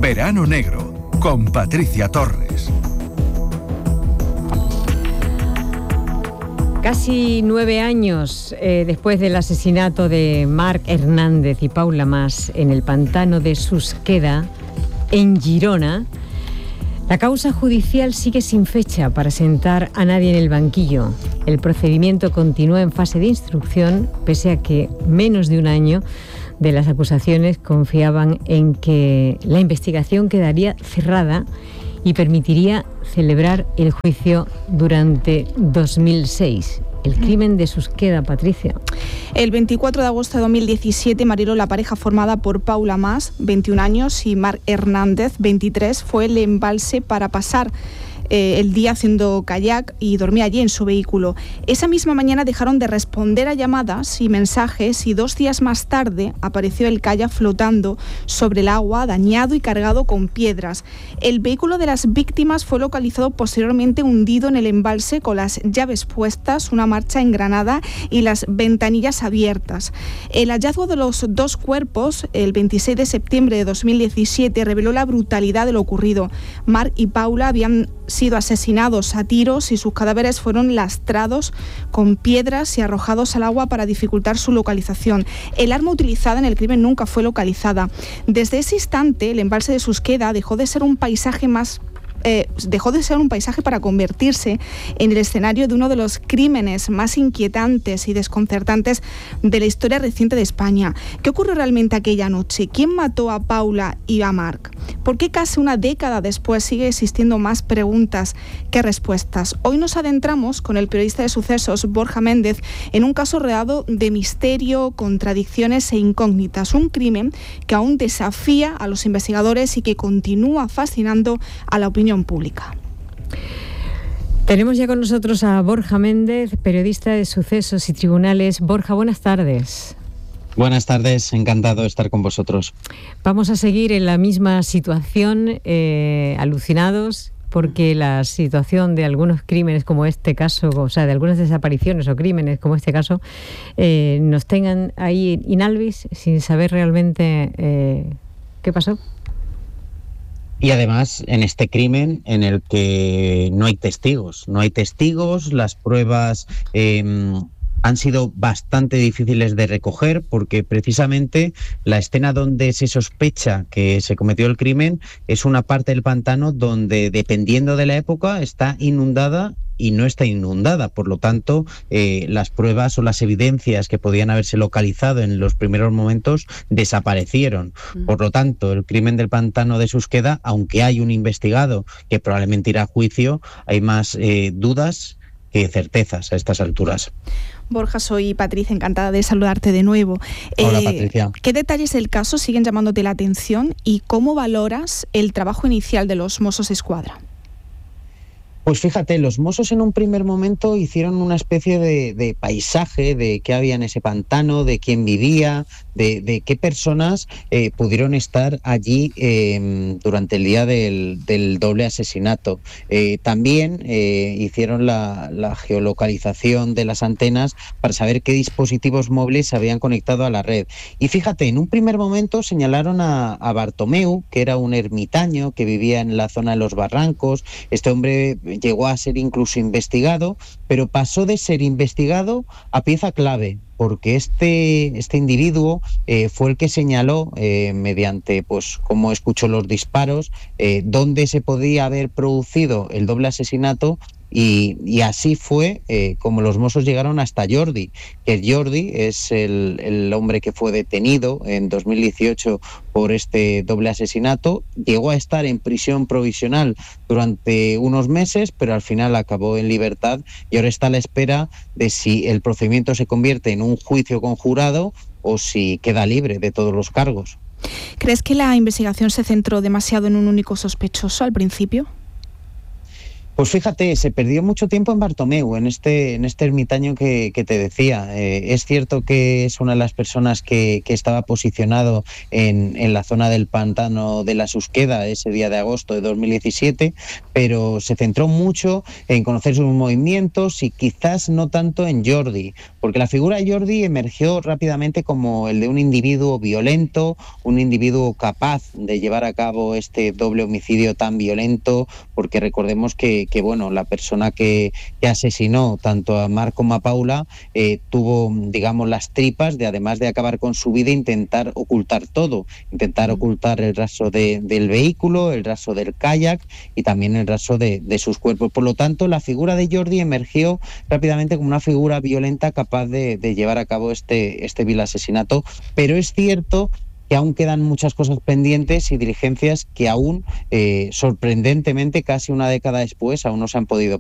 Verano Negro, con Patricia Torres. Casi 9 años después del asesinato de Marc Hernández y Paula Mas en el pantano de Susqueda, en Girona, la causa judicial sigue sin fecha para sentar a nadie en el banquillo. El procedimiento continúa en fase de instrucción, pese a que menos de un año de las acusaciones confiaban en que la investigación quedaría cerrada y permitiría celebrar el juicio durante 2006. El crimen de Susqueda, Patricia. El 24 de agosto de 2017, Marilo, la pareja formada por Paula Mas, 21 años, y Marc Hernández, 23, fue el embalse para pasar el día haciendo kayak y dormía allí en su vehículo. Esa misma mañana dejaron de responder a llamadas y mensajes y 2 días más tarde apareció el kayak flotando sobre el agua, dañado y cargado con piedras. El vehículo de las víctimas fue localizado posteriormente hundido en el embalse con las llaves puestas, una marcha engranada y las ventanillas abiertas. El hallazgo de los 2 cuerpos, el 26 de septiembre de 2017, reveló la brutalidad de lo ocurrido. Marc y Paula habían sido asesinados a tiros y sus cadáveres fueron lastrados con piedras y arrojados al agua para dificultar su localización. El arma utilizada en el crimen nunca fue localizada. Desde ese instante, el embalse de Susqueda dejó de ser un paisaje para convertirse en el escenario de uno de los crímenes más inquietantes y desconcertantes de la historia reciente de España. ¿Qué ocurrió realmente aquella noche? ¿Quién mató a Paula y a Marc? ¿Por qué casi una década después sigue existiendo más preguntas que respuestas? Hoy nos adentramos con el periodista de sucesos Borja Méndez en un caso rodeado de misterio, contradicciones e incógnitas. Un crimen que aún desafía a los investigadores y que continúa fascinando a la opinión pública. Tenemos ya con nosotros a Borja Méndez, periodista de sucesos y tribunales. Borja, buenas tardes. Buenas tardes, encantado de estar con vosotros. Vamos a seguir en la misma situación, alucinados, porque la situación de algunos crímenes como este caso, o sea, de algunas desapariciones o crímenes como este caso, nos tengan ahí in albis sin saber realmente qué pasó. Y además, en este crimen en el que no hay testigos, las pruebas han sido bastante difíciles de recoger porque precisamente la escena donde se sospecha que se cometió el crimen es una parte del pantano donde, dependiendo de la época, está inundada y no está inundada. Por lo tanto, las pruebas o las evidencias que podían haberse localizado en los primeros momentos desaparecieron. Por lo tanto, el crimen del pantano de Susqueda, aunque hay un investigado que probablemente irá a juicio, hay más dudas que certezas a estas alturas. Borja, soy Patricia, encantada de saludarte de nuevo. Hola, Patricia. ¿Qué detalles del caso siguen llamándote la atención y cómo valoras el trabajo inicial de los Mossos d'Esquadra? Pues fíjate, los Mossos en un primer momento hicieron una especie de paisaje de qué había en ese pantano, de quién vivía, de qué personas pudieron estar allí durante el día del doble asesinato. También hicieron la geolocalización de las antenas para saber qué dispositivos móviles se habían conectado a la red. Y fíjate, en un primer momento señalaron a Bartomeu, que era un ermitaño que vivía en la zona de los Barrancos. Este hombre llegó a ser incluso investigado, pero pasó de ser investigado a pieza clave, porque este individuo fue el que señaló, mediante pues cómo escuchó los disparos, dónde se podía haber producido el doble asesinato. Y así fue como los Mossos llegaron hasta Jordi, que Jordi es el hombre que fue detenido en 2018 por este doble asesinato. Llegó a estar en prisión provisional durante unos meses, pero al final acabó en libertad y ahora está a la espera de si el procedimiento se convierte en un juicio conjurado o si queda libre de todos los cargos. ¿Crees que la investigación se centró demasiado en un único sospechoso al principio? Pues fíjate, se perdió mucho tiempo en Bartomeu, en este ermitaño que te decía. Es cierto que es una de las personas que estaba posicionado en la zona del pantano de la Susqueda ese día de agosto de 2017, pero se centró mucho en conocer sus movimientos y quizás no tanto en Jordi, porque la figura de Jordi emergió rápidamente como el de un individuo violento, un individuo capaz de llevar a cabo este doble homicidio tan violento, porque recordemos que bueno, la persona que asesinó tanto a Marc como a Paula tuvo, digamos, las tripas de, además de acabar con su vida, intentar ocultar todo, intentar ocultar el rastro del vehículo, el rastro del kayak y también el rastro de sus cuerpos. Por lo tanto, la figura de Jordi emergió rápidamente como una figura violenta capaz de llevar a cabo este vil asesinato, pero es cierto que aún quedan muchas cosas pendientes y diligencias que aún, sorprendentemente, casi una década después, aún no se han podido